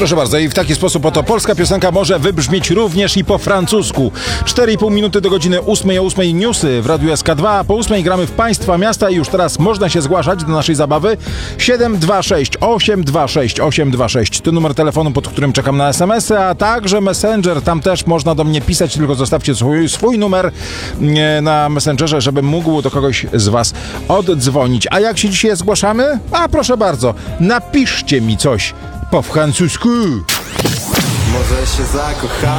Proszę bardzo, i w taki sposób oto polska piosenka może wybrzmieć również i po francusku. 4,5 minuty do godziny 8, o 8 newsy w Radiu SK2, a po 8 gramy w państwa miasta i już teraz można się zgłaszać do naszej zabawy. 726 826 826 to numer telefonu, pod którym czekam na SMS-y, a także Messenger, tam też można do mnie pisać, tylko zostawcie swój numer na Messengerze, żebym mógł do kogoś z was oddzwonić. A jak się dzisiaj zgłaszamy? A proszę bardzo, napiszcie mi coś po francusku. Może się zakochamy.